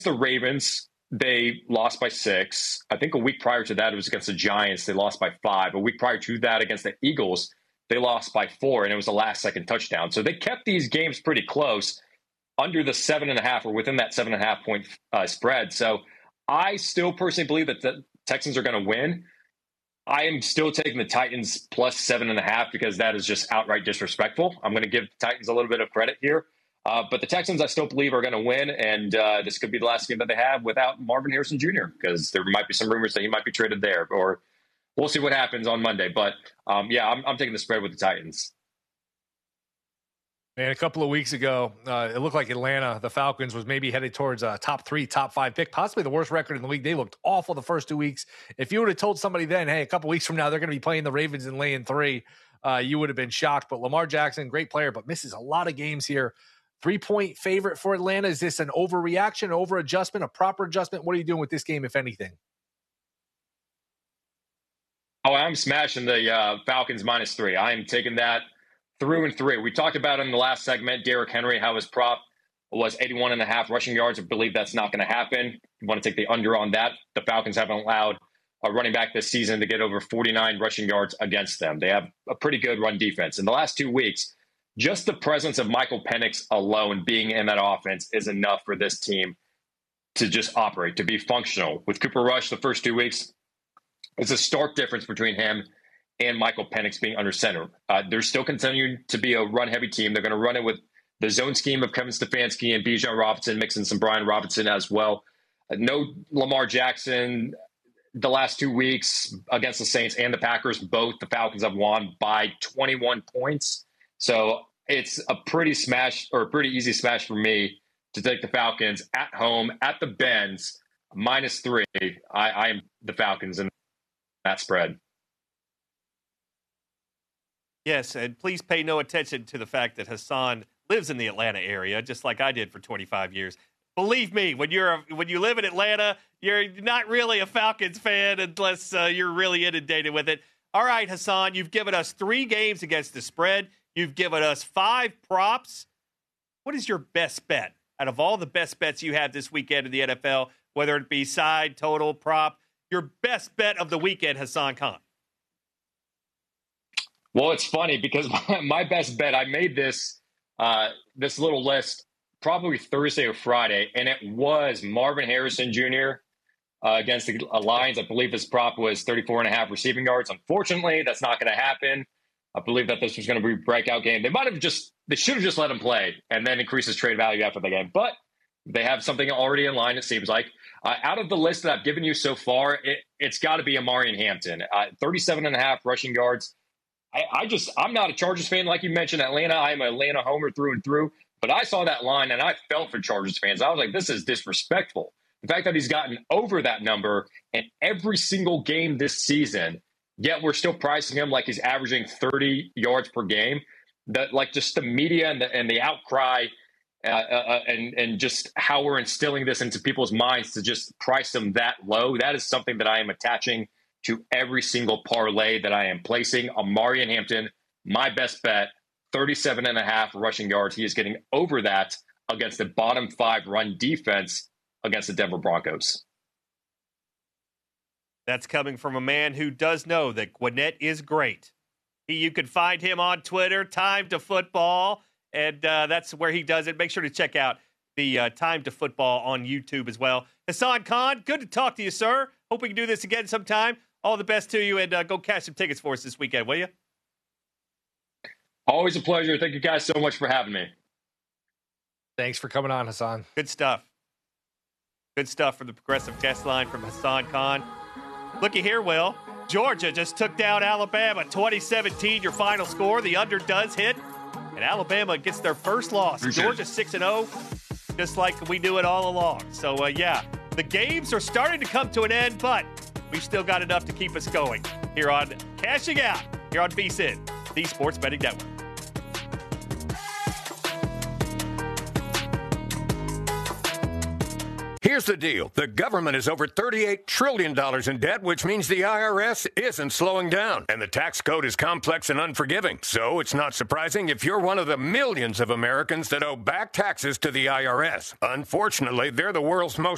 the Ravens, they lost by 6. I think a week prior to that, it was against the Giants. They lost by 5. A week prior to that, against the Eagles, they lost by 4, and it was a last-second touchdown. So they kept these games pretty close, under the 7.5 or within that 7.5 point spread. So I still personally believe that the Texans are going to win. I am still taking the Titans plus 7.5 because that is just outright disrespectful. I'm going to give the Titans a little bit of credit here. But the Texans, I still believe, are going to win, and this could be the last game that they have without Marvin Harrison Jr. because there might be some rumors that he might be traded there, or we'll see what happens on Monday. But, I'm taking the spread with the Titans. And a couple of weeks ago, it looked like Atlanta, the Falcons, was maybe headed towards a top 3, top 5 pick, possibly the worst record in the league. They looked awful the first 2 weeks. If you would have told somebody then, hey, a couple weeks from now, they're going to be playing the Ravens and laying 3, you would have been shocked. But Lamar Jackson, great player, but misses a lot of games here. 3-point favorite for Atlanta. Is this an overreaction, over adjustment, a proper adjustment? What are you doing with this game, if anything? Oh, I'm smashing the Falcons -3. I am taking that through and through. We talked about in the last segment, Derrick Henry, how his prop was 81.5 rushing yards. I believe that's not going to happen. You want to take the under on that. The Falcons haven't allowed a running back this season to get over 49 rushing yards against them. They have a pretty good run defense. In the last 2 weeks, just the presence of Michael Penix alone being in that offense is enough for this team to just operate, to be functional. With Cooper Rush the first 2 weeks, it's a stark difference between him and Michael Penix being under center. They're still continuing to be a run-heavy team. They're going to run it with the zone scheme of Kevin Stefanski and Bijan Robinson, mixing some Brian Robinson as well. No Lamar Jackson the last 2 weeks against the Saints and the Packers. Both the Falcons have won by 21 points. So it's a pretty easy smash for me to take the Falcons at home at the Benz -3. I am the Falcons in that spread. Yes, and please pay no attention to the fact that Hassan lives in the Atlanta area, just like I did for 25 years. Believe me, when you live in Atlanta, you're not really a Falcons fan unless you're really inundated with it. All right, Hassan, you've given us 3 games against the spread. You've given us 5 props. What is your best bet out of all the best bets you have this weekend in the NFL, whether it be side, total, prop? Your best bet of the weekend, Hassan Khan. Well, it's funny because my best bet, I made this little list probably Thursday or Friday, and it was Marvin Harrison Jr. Against the Lions. I believe his prop was 34.5 receiving yards. Unfortunately, that's not going to happen. I believe that this was going to be a breakout game. They should have just let him play and then increase his trade value after the game. But they have something already in line, it seems like. Out of the list that I've given you so far, it's got to be Amari Hampton. 37.5 rushing yards. I'm not a Chargers fan like you mentioned, Atlanta. I'm an Atlanta homer through and through. But I saw that line and I felt for Chargers fans. I was like, this is disrespectful. The fact that he's gotten over that number in every single game this season, yet we're still pricing him like he's averaging 30 yards per game. That, like, just the media and the outcry and just how we're instilling this into people's minds to just price him that low. That is something that I am attaching to every single parlay that I am placing. Amari Hampton, my best bet, 37.5 rushing yards. He is getting over that against the bottom 5 run defense against the Denver Broncos. That's coming from a man who does know that Gwinnett is great. You can find him on Twitter, Time to Football, and that's where he does it. Make sure to check out the Time to Football on YouTube as well. Hassan Khan, good to talk to you, sir. Hope we can do this again sometime. All the best to you, and go cash some tickets for us this weekend, will you? Always a pleasure. Thank you guys so much for having me. Thanks for coming on, Hassan. Good stuff. Good stuff from the Progressive Guest Line from Hassan Khan. Looky here, Will. Georgia just took down Alabama 2017, your final score. The under does hit, and Alabama gets their first loss. Georgia 6-0, just like we knew it all along. So, the games are starting to come to an end, but we've still got enough to keep us going here on Cashing Out, here on VSiN, the Sports Betting Network. Here's the deal. The government is over $38 trillion in debt, which means the IRS isn't slowing down. And the tax code is complex and unforgiving. So it's not surprising if you're one of the millions of Americans that owe back taxes to the IRS. Unfortunately, they're the world's most